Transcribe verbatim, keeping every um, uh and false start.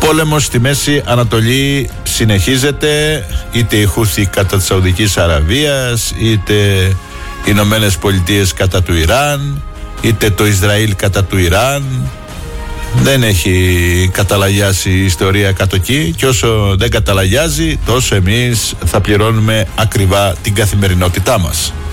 πόλεμος στη Μέση Ανατολή συνεχίζεται, είτε η Χούθη κατά της Σαουδικής Αραβίας, είτε οι Ηνωμένες Πολιτείες κατά του Ιράν, είτε το Ισραήλ κατά του Ιράν. Δεν έχει καταλαγιάσει η ιστορία κάτω εκεί, και όσο δεν καταλαγιάζει, τόσο εμείς θα πληρώνουμε ακριβά την καθημερινότητά μας.